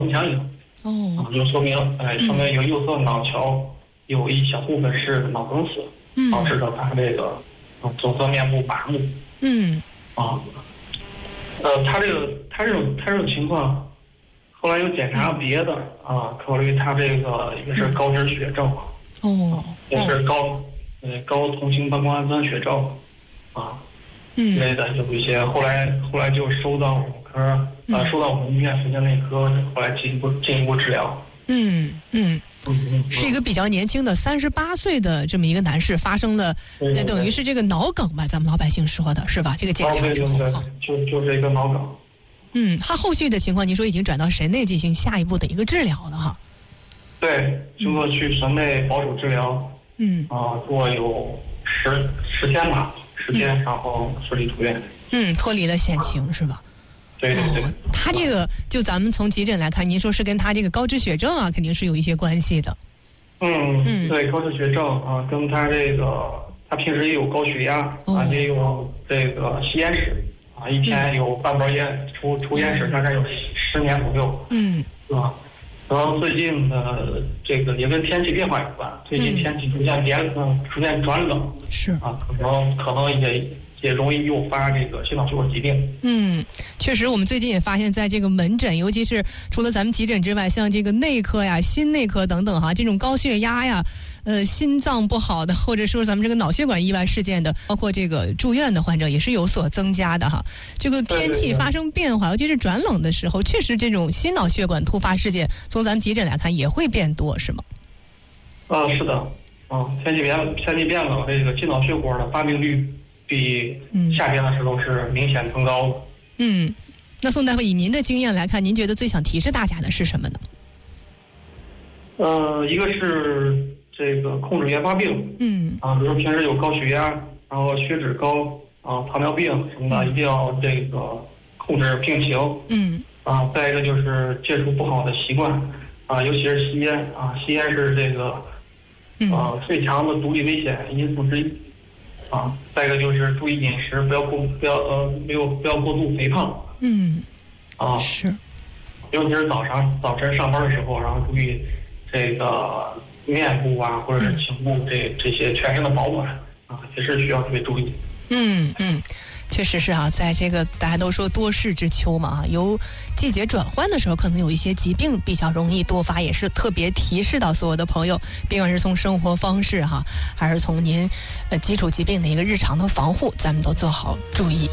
强影。就说明有右侧脑桥有一小部分是脑梗死，导致了他这个左侧面部麻木。他这种情况，后来又检查别的考虑他这个也是高脂血症，也是高同型半胱氨酸血症之类的，有一些后来就收到我们科收到我们医院神经内科，后来进一步治疗。 是一个比较年轻的38岁的这么一个男士发生了，等于是这个脑梗吧，咱们老百姓说的是吧？这个检查之后就是一个脑梗。 他后续的情况您说已经转到神内进行下一步的一个治疗了哈？ 对，经过去神内保守治疗，做有10天吧，10天，然后顺利出院。 脱离了险情是吧？ 对。 他这个就咱们从急诊来看，您说是跟他这个高脂血症肯定是有一些关系的。 对，高脂血症跟他这个他平时也有高血压也有这个吸烟史一天有半包烟，抽烟史大概有10年左右。然后最近的这个也跟天气变化有关，最近天气逐渐转冷， 是可能也容易诱发这个心脑血管疾病。 确实，我们最近也发现，在这个门诊，尤其是除了咱们急诊之外，像这个内科呀、心内科等等这种高血压呀、心脏不好的，或者说咱们这个脑血管意外事件的，包括这个住院的患者也是有所增加的哈。这个天气发生变化，尤其是转冷的时候，确实这种心脑血管突发事件，从咱们急诊来看也会变多，是吗？ 是的，天气变冷，这个心脑血管的发病率比夏天的时候是明显更高的。 那宋大夫，以您的经验来看，您觉得最想提示大家的是什么呢？ 一个是这个控制原发病，比如说平时有高血压，然后血脂高糖尿病什么的，一定要这个控制病情。再一个就是戒除不好的习惯尤其是吸烟吸烟是这个最强的毒理危险因素之一。再一个就是注意饮食，不要过度肥胖。 是， 尤其是早晨上班的时候，然后注意这个面部或者是颈部这些全身的保暖也是需要特别注意。 确实是在这个大家都说多事之秋嘛由季节转换的时候，可能有一些疾病比较容易多发，也是特别提示到所有的朋友，别管是从生活方式还是从您基础疾病的一个日常的防护，咱们都做好注意。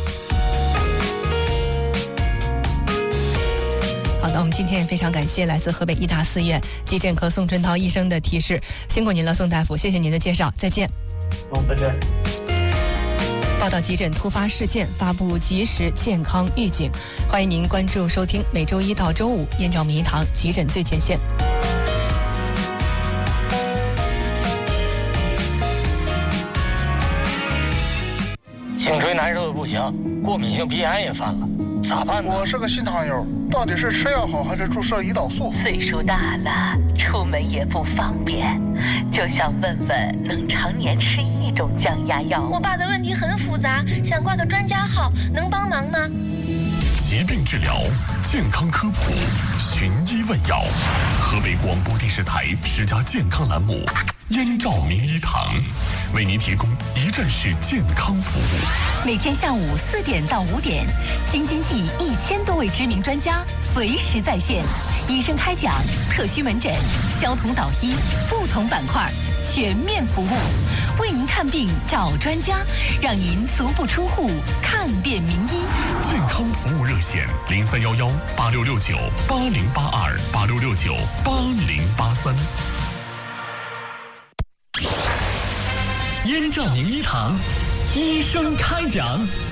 好的，我们今天也非常感谢来自河北医大4院急诊科宋春涛医生的提示，辛苦您了，宋大夫，谢谢您的介绍，再见。 再见。 报道急诊突发事件，发布及时健康预警，欢迎您关注收听每周1到周5燕赵明堂急诊最前线。 颈椎难受的不行，过敏性鼻炎也犯了，咋办呢？ 我是个新糖友，到底是吃药好还是注射胰岛素？ 岁数大了，出门也不方便，就想问问能常年吃一种降压药。 我爸的问题很复杂，想挂个专家号，能帮忙吗？ 疾病治疗，健康科普，寻医问药。河北广播电视台10佳健康栏目燕赵名医堂为您提供一站式健康服务。 每天下午4点到5点，京津冀1000多位知名专家随时在线，医生开讲，特需门诊，消毒导医，不同板块全面服务，为您看病找专家，让您足不出户看遍名医。 健康服务热线03118669806286698083。 燕赵名医堂，医生开讲。